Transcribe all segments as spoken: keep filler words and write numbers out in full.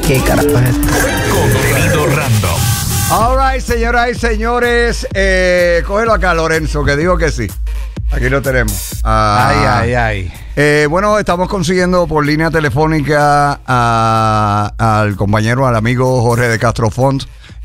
¿Qué carajo es esto? Contenido random. All right, señoras y señores. Eh, cógelo acá, Lorenzo, que digo que sí. Aquí lo tenemos. Ah, Ay, ay, ay. Eh, bueno, estamos consiguiendo por línea telefónica a- al compañero, al amigo Jorge de Castro Font,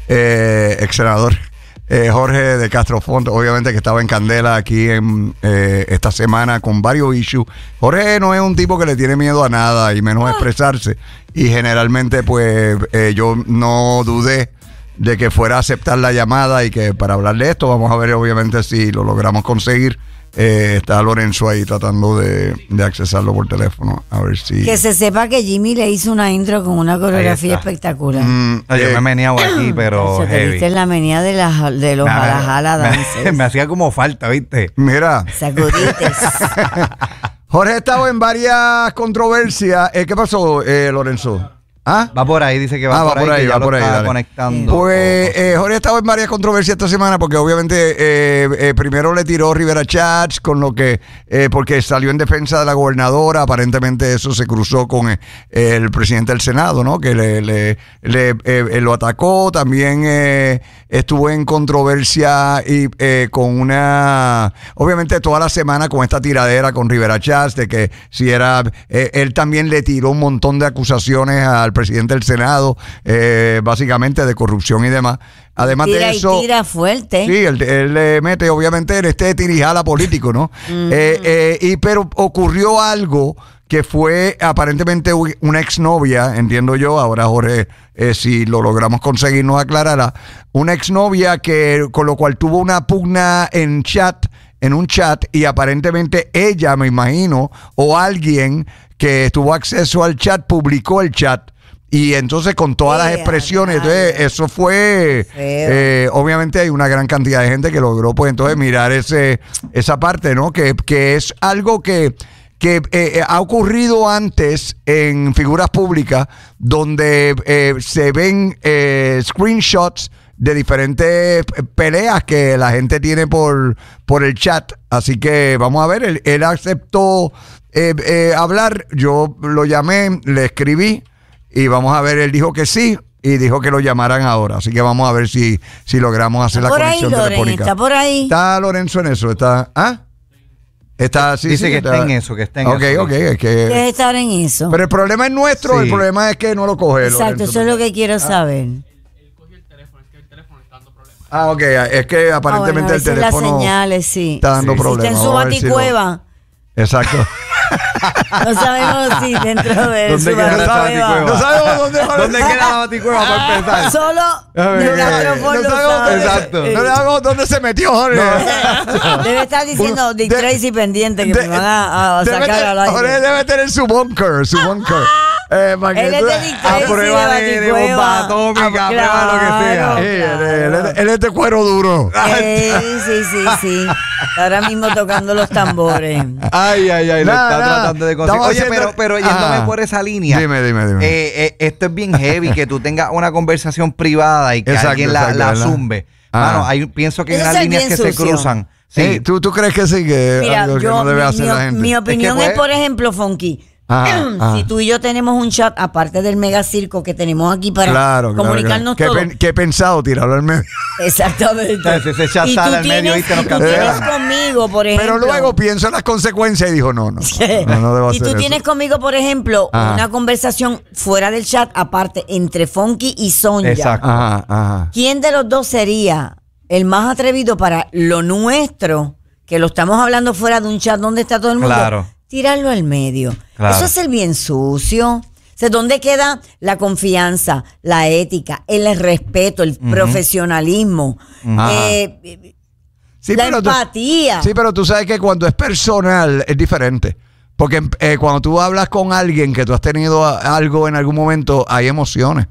eh, ex senador eh, Jorge de Castro Font, obviamente que estaba en candela aquí en eh, esta semana con varios issues. Jorge no es un tipo que le tiene miedo a nada y menos a expresarse. Y generalmente, pues, eh, yo no dudé de que fuera a aceptar la llamada y que para hablar de esto, vamos a ver obviamente si lo logramos conseguir. Eh, está Lorenzo ahí tratando de, de accesarlo por teléfono. A ver si... Que se sepa que Jimmy le hizo una intro con una coreografía espectacular. Mm, No, yo eh, me he meneado aquí, pero Se te heavy. viste la menea de, la, de los Me- jala me- dances. Me hacía como falta, ¿viste? Mira, Sacudites. Jorge ha estado en varias controversias. Eh, ¿Qué pasó, eh, Lorenzo? ¿Ah? Va por ahí, dice que va, Ah, por, ahí, que ya va lo por ahí, está dale. conectando. Pues eh, Jorge ha estado en varias controversias esta semana porque obviamente eh, eh, primero le tiró Rivera Chats con lo que, eh, porque salió en defensa de la gobernadora, aparentemente eso se cruzó con eh, el presidente del Senado, ¿no? Que le, le, le, eh, eh, lo atacó, también eh, estuvo en controversia y eh, con una, obviamente toda la semana con esta tiradera con Rivera Chats de que si era, eh, él también le tiró un montón de acusaciones al presidente del Senado, eh, básicamente de corrupción y demás. Además Tira de y eso... tira fuerte. Sí, él, él le mete obviamente en este tirijala político, ¿no? eh, eh, y pero ocurrió algo que fue aparentemente u- una exnovia, entiendo yo, ahora Jorge, eh, si lo logramos conseguir nos aclarará, una exnovia que con lo cual tuvo una pugna en chat, en un chat, y aparentemente ella, me imagino, o alguien que tuvo acceso al chat, publicó el chat. Y entonces con todas las ¡Ea, expresiones, rayos! entonces eso fue, Feo. eh, obviamente hay una gran cantidad de gente que logró pues entonces mirar ese esa parte, ¿no? Que, que es algo que, que eh, ha ocurrido antes en figuras públicas donde eh, se ven eh, screenshots de diferentes peleas que la gente tiene por, por el chat. Así que vamos a ver, él, él aceptó eh, eh, hablar, yo lo llamé, le escribí y vamos a ver, él dijo que sí y dijo que lo llamaran ahora. Así que vamos a ver si, si logramos hacer Está la por ahí, conexión Loren, telefónica. está por ahí. Está Lorenzo en eso, está... ¿Ah? Está, sí, Dice sí, que está, está en eso, que está en Ok, eso. ok, es que... Debe estar en eso. Pero el problema es nuestro, Sí. el problema es que no lo coge. Exacto, Lorenzo. eso es lo que quiero saber. Ah, ok, es que Ah, aparentemente bueno, a el veces teléfono las señales, sí. está dando Si problemas. está en su Vamos a ver si lo- baticueva. Exacto. No sabemos si dentro de ¿Dónde su queda la baticueva. baticueva? No sabemos dónde ¿Dónde queda la baticueva para empezar? Solo ver, de ¿qué? Gastrofón No lo sabemos sabe. dónde, Exacto. no sabemos dónde se metió Jorge. Debe estar diciendo Dick De- Tracy pendiente que De- me van a, a debe sacar tener- al Jorge aire. debe tener su bunker, su bunker. Eh, para que Él es tú- de Dick A Tracy prueba de, de baticueva. bomba atómica, a Ah, prueba de lo que sea. claro. Sí, él, él- él- él es de cuero duro. Eh, sí, sí, sí. Ahora mismo tocando los tambores. Ay, ay, ay, lo Nada, está nada. tratando de conseguir. Estamos Oye, haciendo- pero, pero yéndome Ajá. por esa línea. Dime, dime, dime. eh, eh, esto es bien heavy, que tú tengas una conversación privada y que Exacto, alguien la, exacto, la ¿verdad? zumbe. Ajá. Mano, hay, pienso que hay Eso unas es líneas bien que se sucio. cruzan. Sí. Eh, ¿tú, ¿Tú crees que sí? Que Mira, algo que yo, no debe mi, hacer mi- la gente. mi opinión es, pues- por ejemplo, Funky. Ajá, ajá. Si tú y yo tenemos un chat, aparte del mega circo que tenemos aquí para Claro, claro, comunicarnos claro. todos. ¿Qué, pen- qué he pensado tirarlo al medio? Exactamente. Entonces, ese chat Y tú sale al medio tienes- y te nos y tú cancelan. tienes conmigo, por ejemplo. Pero luego pienso en las consecuencias y dijo, no, no. No, no debo y hacer tú eso. tienes conmigo, por ejemplo, Ajá. una conversación fuera del chat, aparte, entre Funky y Sonja. Exacto. Ajá, ajá. ¿Quién de los dos sería el más atrevido para lo nuestro, que lo estamos hablando fuera de un chat donde está todo el mundo? Claro. Tirarlo al medio. Claro. Eso es el bien sucio. O sea, ¿dónde queda la confianza, la ética, el respeto, el profesionalismo, eh, Sí, la pero tú- empatía? sí, pero tú sabes que cuando es personal es diferente. Porque eh, cuando tú hablas con alguien que tú has tenido a- algo en algún momento, hay emociones.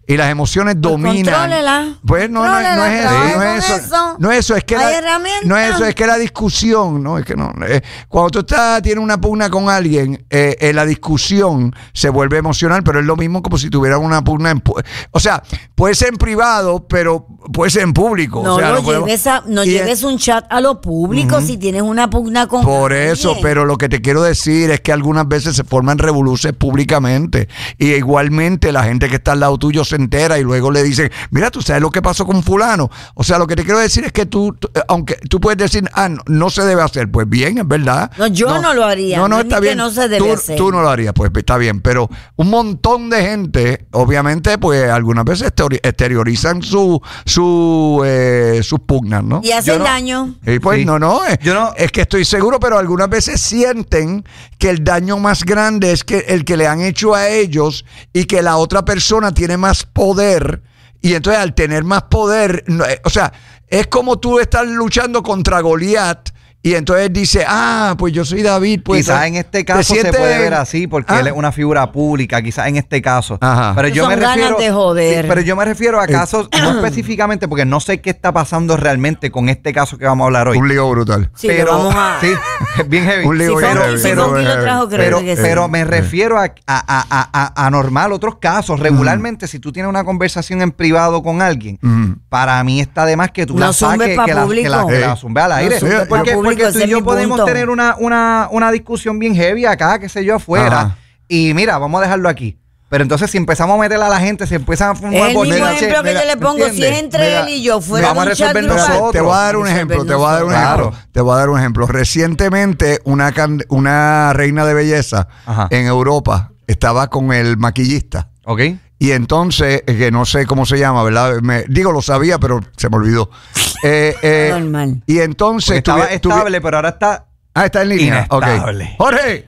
y las emociones Pues dominan. contrólela. Pues no, no, es- no es eso, Contrólala, no es trabaje eso, con eso. no es eso, es que Hay la, herramientas. no es eso, es que la discusión, no, es que no, eh, cuando tú estás, tienes una pugna con alguien, eh, eh, la discusión se vuelve emocional, pero es lo mismo como si tuvieran una pugna en, pu- o sea, puede ser en privado, pero puede ser en público. No o sea, lo no podemos- lleves, a, no y es- lleves un chat a lo público si tienes una pugna con Por eso, alguien. pero lo que te quiero decir es que algunas veces se forman revoluciones públicamente y igualmente la gente que está al lado tuyo se entera y luego le dicen, mira, tú sabes lo que pasó con fulano. O sea, lo que te quiero decir es que tú, tú, eh, aunque tú puedes decir, ah, no, no se debe hacer, pues bien, es verdad. No, yo no lo haría, No, no, no, está ni que bien. no se debe tú, hacer. tú no lo harías, pues está bien, pero un montón de gente, obviamente, pues algunas veces exterior- exteriorizan su, su, eh, sus pugnas, ¿no? Y hacen Yo no- daño. Y pues Sí. no, no, es, Yo no- es que estoy seguro, pero algunas veces sienten que el daño más grande es que el que le han hecho a ellos y que la otra persona tiene más poder y entonces al tener más poder, no, eh, o sea, es como tú estás luchando contra Goliat y entonces dice, ah, pues yo soy David, pues quizás en este ¿te caso se sientes- puede ver así porque Ah. él es una figura pública, quizás en este caso. Ajá. Pero yo Son me ganas refiero de joder. Sí, pero yo me refiero a casos no específicamente porque no sé qué está pasando realmente con este caso que vamos a hablar hoy. Un lío brutal. Sí, lo pero vamos a... sí, es bien heavy. Un lío Si bien Fonky- heavy. si pero- Fonky lo trajo, creo Pero, que sí. pero me refiero a, a, a, a, a normal, otros casos. Regularmente, si tú tienes una conversación en privado con alguien, Ujú. para mí está de más que tú No la zumbes saques, pa' que la, que público. la, que la Sí. zumbe al No aire. zumbes pa' porque público, porque tú ese y es yo mi podemos punto. tener una, una, una discusión bien heavy acá, qué sé yo, afuera. Ajá. Y mira, vamos a dejarlo aquí. Pero entonces si empezamos a meterle a la gente, si empiezan a fumar Es el mismo bochinche, ejemplo que mira, yo le pongo. Si es ¿entiendes? entre Mira, él y yo, fuera vamos de a un chat resolver grupal. nosotros. Te voy a dar un Resolver ejemplo, te voy a dar un nosotros. ejemplo. Claro. Te voy a dar un ejemplo. Recientemente una, can- una reina de belleza Ajá. en Europa estaba con el maquillista. ¿Ok? Y entonces, eh, que no sé cómo se llama, ¿verdad? Me, digo, lo sabía, pero se me olvidó. Eh, eh, Normal. Y entonces... Porque estaba tuvi- tuvi- estable, pero ahora está... ah, está en línea. Ok. inestable. Jorge.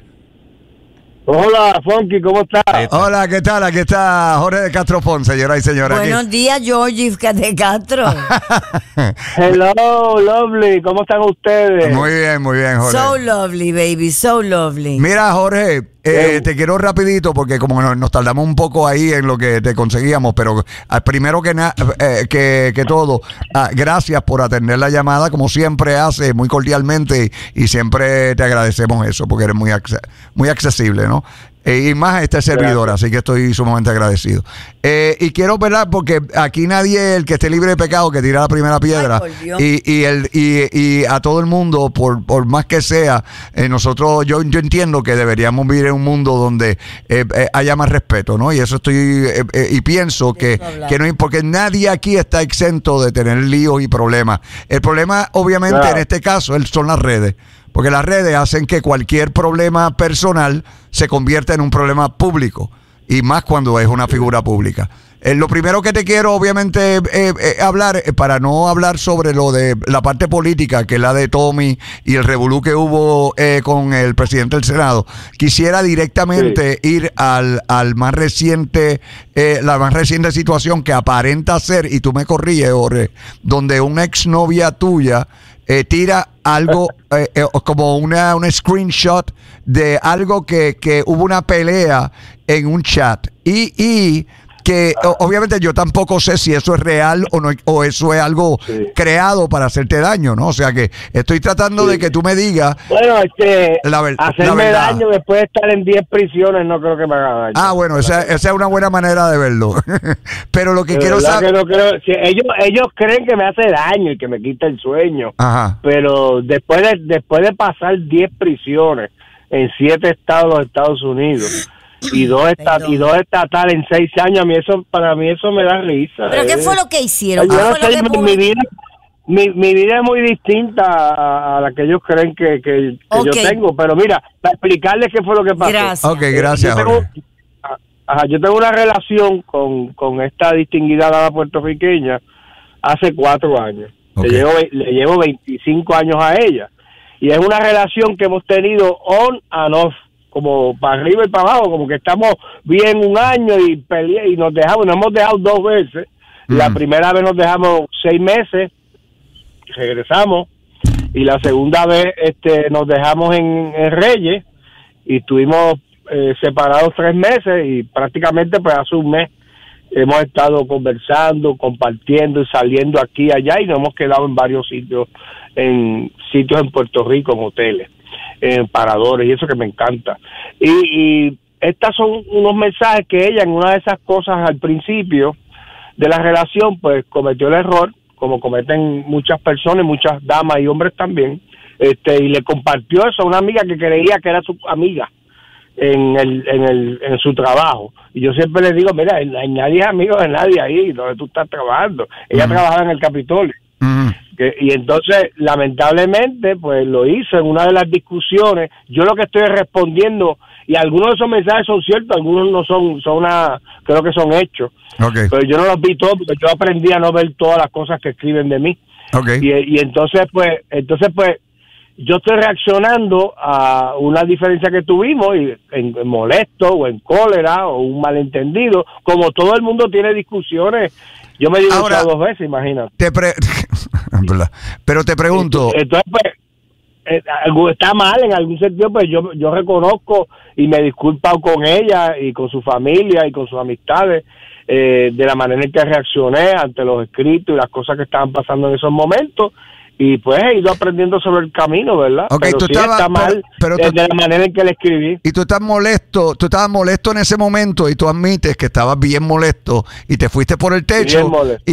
Hola, Fonky, ¿cómo estás? Hola, ¿qué tal? Aquí está Jorge de Castro Fon, señoras y señores. aquí. Buenos días, Georgie de Castro. Hello, lovely, ¿cómo están ustedes? Muy bien, muy bien, Jorge. So lovely, baby, so lovely. Mira, Jorge, eh, te quiero rapidito porque como nos, nos tardamos un poco ahí en lo que te conseguíamos, pero ah, primero que, na- eh, que, que todo, ah, gracias por atender la llamada, como siempre hace, muy cordialmente, y, y siempre te agradecemos eso, porque eres muy, acce- muy accesible, ¿no? Eh, y más a este servidor, así que estoy sumamente agradecido. Eh, y quiero, ¿verdad? Porque aquí nadie, el que esté libre de pecado, que tira la primera piedra. Ay, por Dios. y, y, el, y, y a todo el mundo, por, por más que sea, eh, nosotros, yo, yo entiendo que deberíamos vivir en un mundo donde eh, eh, haya más respeto, ¿no? Y eso estoy, eh, eh, y pienso De que, eso hablamos. que no, porque nadie aquí está exento de tener líos y problemas. El problema, obviamente, Claro. en este caso, el- son las redes. Porque las redes hacen que cualquier problema personal se convierta en un problema público. Y más cuando es una figura pública. Eh, lo primero que te quiero, obviamente, eh, eh, hablar, eh, para no hablar sobre lo de la parte política, que es la de Tommy y el revolú que hubo eh, con el presidente del Senado, quisiera directamente ir al, al más reciente, eh, la más reciente situación que aparenta ser, y tú me corriges, Jorge, donde una exnovia tuya eh, tira algo eh, eh, como una, un screenshot de algo que, que hubo una pelea en un chat y, y que o- obviamente yo tampoco sé si eso es real o no, o eso es algo Sí. creado para hacerte daño, ¿no? O sea que estoy tratando Sí. de que tú me digas. Bueno, este, La ver- la hacerme verdad. daño después de estar en diez prisiones no creo que me haga daño. Ah, bueno, esa, esa es una buena manera de verlo. Pero lo que De quiero verdad saber... que no creo- si ellos, ellos creen que me hace daño y que me quita el sueño, Ajá. pero después de, después de pasar diez prisiones en siete estados de los Estados Unidos y dos esta- Perdón. y dos estatales en seis años, a mí eso, para mí eso me da risa. ¿Pero qué eh. fue lo que hicieron? Yo ¿Qué no fue lo sé, que mi, mi public- vida mi, mi vida es muy distinta a, a la que ellos creen que, que, que Ok. yo tengo, pero mira, para explicarles qué fue lo que pasó. Gracias. Ok, gracias, yo tengo, Jorge. ajá, yo tengo una relación con, con esta distinguida dama puertorriqueña hace cuatro años. Ok. Le, llevo, ve- le llevo veinticinco años a ella. Y es una relación que hemos tenido on and off, como para arriba y para abajo, como que estamos bien un año y peleé y nos dejamos, nos hemos dejado dos veces. La Mm. primera vez nos dejamos seis meses, regresamos, y la segunda vez este nos dejamos en, en Reyes y estuvimos eh, separados tres meses y prácticamente pues hace un mes hemos estado conversando, compartiendo y saliendo aquí y allá, y nos hemos quedado en varios sitios, en sitios en Puerto Rico, en hoteles, en paradores, y eso que me encanta. Y, y estas son unos mensajes que ella, en una de esas cosas al principio de la relación, pues cometió el error, como cometen muchas personas, muchas damas y hombres también, este y le compartió eso a una amiga que creía que era su amiga en el en el en su trabajo. Y yo siempre le digo, mira, nadie es amigo de nadie ahí donde tú estás trabajando. Ella uh-huh. trabajaba en el Capitolio. Uh-huh. Que, y entonces, lamentablemente, pues lo hizo en una de las discusiones. Yo lo que estoy respondiendo, y algunos de esos mensajes son ciertos, algunos no son, son una, creo que son hechos. Okay. Pero yo no los vi todos, porque yo aprendí a no ver todas las cosas que escriben de mí. Okay. Y, y entonces, pues, entonces, pues, yo estoy reaccionando a una diferencia que tuvimos, y en, en molesto o en cólera o un malentendido, como todo el mundo tiene discusiones. Yo me he divorciado dos veces, imagínate. Te pre... Pero te pregunto... Entonces, pues, eh, está mal en algún sentido, pues yo, yo reconozco y me disculpo con ella y con su familia y con sus amistades eh, de la manera en que reaccioné ante los escritos y las cosas que estaban pasando en esos momentos. Y pues he ido aprendiendo sobre el camino, ¿verdad? Okay, pero tú sí estabas, está mal pero, pero de, tú, de la manera en que le escribí. Y tú estás molesto, tú estabas molesto en ese momento y tú admites que estabas bien molesto y te fuiste por el techo. Bien molesto. Y